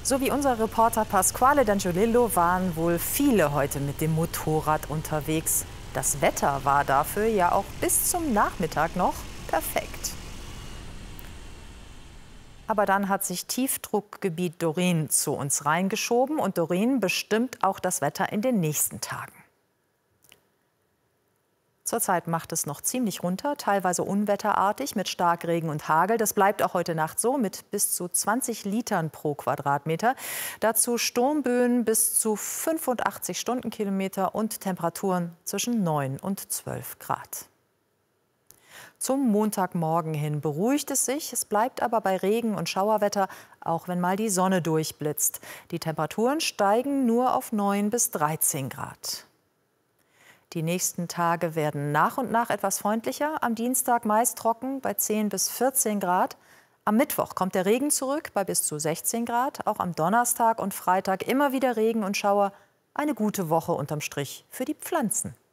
So wie unser Reporter Pasquale D'Angiolillo waren wohl viele heute mit dem Motorrad unterwegs. Das Wetter war dafür ja auch bis zum Nachmittag noch perfekt. Aber dann hat sich Tiefdruckgebiet Doreen zu uns reingeschoben und Doreen bestimmt auch das Wetter in den nächsten Tagen. Zurzeit macht es noch ziemlich runter, teilweise unwetterartig mit Starkregen und Hagel. Das bleibt auch heute Nacht so mit bis zu 20 Litern pro Quadratmeter. Dazu Sturmböen bis zu 85 Stundenkilometer und Temperaturen zwischen 9 und 12 Grad. Zum Montagmorgen hin beruhigt es sich. Es bleibt aber bei Regen und Schauerwetter, auch wenn mal die Sonne durchblitzt. Die Temperaturen steigen nur auf 9 bis 13 Grad. Die nächsten Tage werden nach und nach etwas freundlicher. Am Dienstag meist trocken bei 10 bis 14 Grad. Am Mittwoch kommt der Regen zurück bei bis zu 16 Grad. Auch am Donnerstag und Freitag immer wieder Regen und Schauer. Eine gute Woche unterm Strich für die Pflanzen.